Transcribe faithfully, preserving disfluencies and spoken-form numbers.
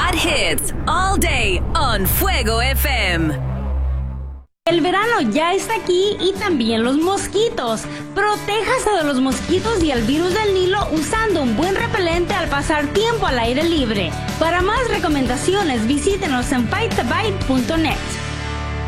hot hits all day on Fuego F M. El verano ya está aquí y también los mosquitos. Protéjase de los mosquitos y el virus del Nilo usando un buen repelente al pasar tiempo al aire libre. Para más recomendaciones, visítenos en bite to bite punto net.